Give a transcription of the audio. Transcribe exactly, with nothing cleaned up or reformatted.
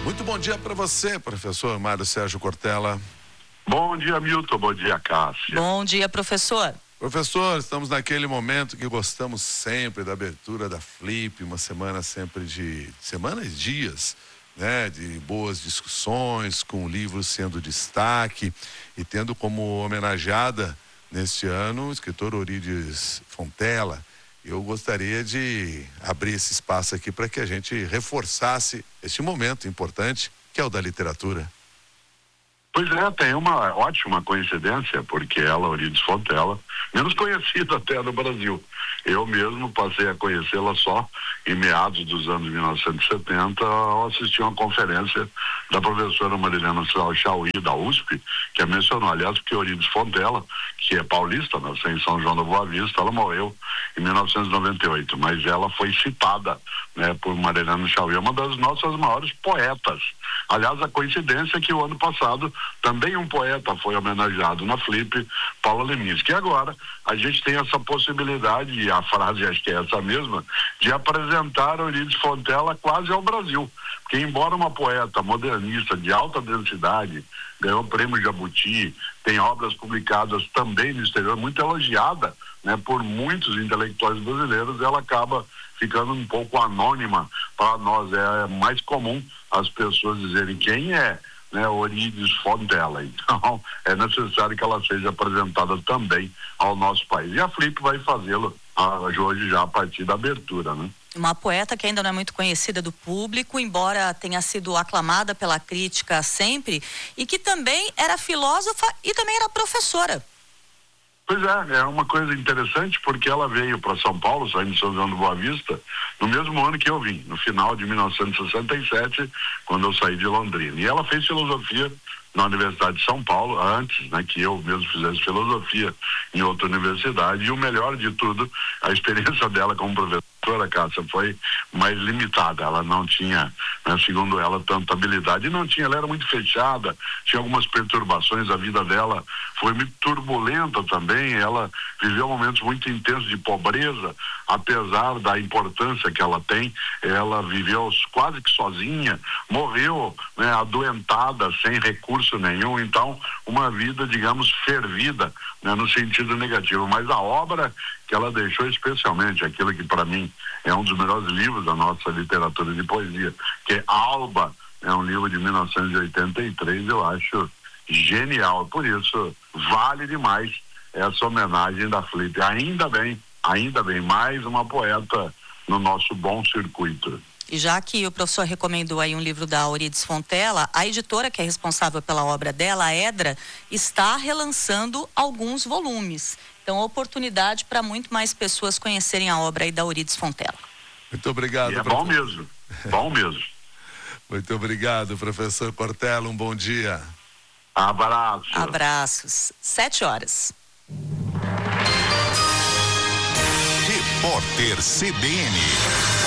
Muito bom dia para você, professor Mário Sérgio Cortella. Bom dia, Milton. Bom dia, Cássia. Bom dia, professor. Professor, estamos naquele momento que gostamos sempre da abertura da Flip, uma semana sempre de, semanas e dias, né, de boas discussões, com o livro sendo destaque e tendo como homenageada neste ano o escritor Eurídice Fontella. Eu gostaria de abrir esse espaço aqui para que a gente reforçasse este momento importante que é o da literatura. Pois é, tem uma ótima coincidência, porque ela, Eurídice Fontella, menos conhecida até no Brasil. Eu mesmo passei a conhecê-la só em meados dos anos mil novecentos e setenta, ao assistir uma conferência da professora Marilena Chauí, da U S P, que a mencionou, aliás, porque Eurídice Fontella, que é paulista, nasceu em São João da Boa Vista, ela morreu em mil novecentos e noventa e oito, mas ela foi citada, né, por Marilena Chauí, uma das nossas maiores poetas. Aliás, a coincidência é que o ano passado também um poeta foi homenageado na Flip, Paulo Leminski. E agora a gente tem essa possibilidade, e a frase acho que é essa mesma, de apresentar Eurídice Fontella quase ao Brasil. Porque embora uma poeta modernista de alta densidade, ganhou o prêmio Jabuti, tem obras publicadas também no exterior, muito elogiada, né, por muitos intelectuais brasileiros, ela acaba ficando um pouco anônima para nós. É mais comum as pessoas dizerem quem é, né, Eurídice Fontella. Então é necessário que ela seja apresentada também ao nosso país. E a Flip vai fazê-lo hoje já a partir da abertura, né? Uma poeta que ainda não é muito conhecida do público, embora tenha sido aclamada pela crítica sempre, e que também era filósofa e também era professora. Pois é, é uma coisa interessante, porque ela veio para São Paulo, saindo de São João da Boa Vista, no mesmo ano que eu vim, no final de mil novecentos e sessenta e sete, quando eu saí de Londrina. E ela fez filosofia na Universidade de São Paulo, antes, né, que eu mesmo fizesse filosofia em outra universidade, e o melhor de tudo, a experiência dela como professora, Cássia, foi mais limitada. Ela não tinha, né, segundo ela, tanta habilidade, e não tinha, ela era muito fechada, tinha algumas perturbações, a vida dela foi muito turbulenta também, ela viveu momentos muito intensos de pobreza, apesar da importância que ela tem, ela viveu quase que sozinha, morreu, né, adoentada, sem recurso nenhum, então uma vida, digamos, fervida, né, no sentido negativo, mas a obra que ela deixou, especialmente aquilo que para mim é um dos melhores livros da nossa literatura de poesia, que é Alba, é um livro de mil novecentos e oitenta e três, eu acho genial, por isso vale demais essa homenagem da Flip. Ainda bem, ainda bem, mais uma poeta no nosso bom circuito. E já que o professor recomendou aí um livro da Eurídice Fontella, a editora que é responsável pela obra dela, a Edra, está relançando alguns volumes. Então, oportunidade para muito mais pessoas conhecerem a obra aí da Eurídice Fontella. Muito obrigado. E é bom mesmo, bom mesmo. Muito obrigado, professor Cortella, um bom dia. Abraço. Abraços. Sete horas. Repórter C B N.